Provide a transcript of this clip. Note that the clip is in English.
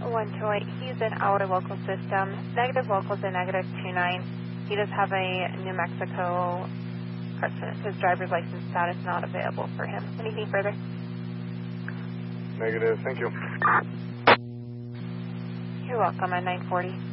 128. He's in our local system. Negative locals and negative 29. He does have a New Mexico person. His driver's license status not available for him. Anything further? Negative, thank you. You're welcome on 940.